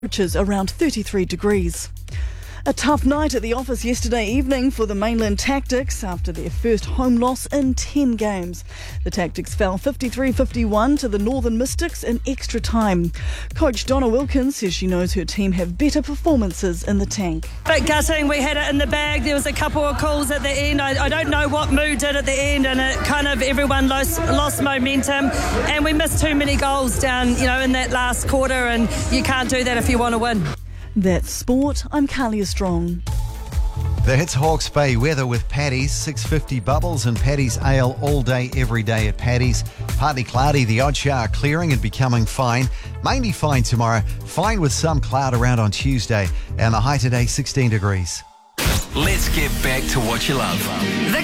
Temperatures around 33 degrees. A tough night at the office yesterday evening for the Mainland Tactics after their first home loss in 10 games. The Tactics fell 53-51 to the Northern Mystics in extra time. Coach Donna Wilkins says she knows her team have better performances in the tank. Bit gutting, we had it in the bag. There was a couple of calls at the end. I don't know what Mood did at the end, and it kind of everyone lost momentum, and we missed too many goals down, in that last quarter, and you can't do that if you want to win. That's sport. I'm Kalia Strong. That's Hawke's Bay weather with Paddy's. 650 bubbles and Paddy's ale all day, every day at Paddy's. Partly cloudy, the odd shower clearing and becoming fine. Mainly fine tomorrow. Fine with some cloud around on Tuesday. And the high today, 16 degrees. Let's get back to what you love.